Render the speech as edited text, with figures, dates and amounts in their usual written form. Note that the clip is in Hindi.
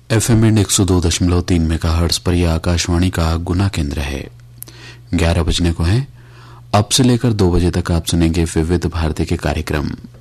एफएम बैंड 102.3 मेगाहर्ट्ज पर यह आकाशवाणी का गुना केंद्र है। 11 बजने को है। अब से लेकर 2 बजे तक आप सुनेंगे विविध भारती के कार्यक्रम।